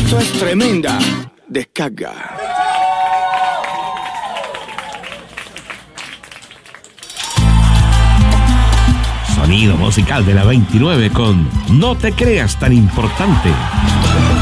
Esto es tremenda descarga. Sonido musical de la 29 con No te creas tan importante.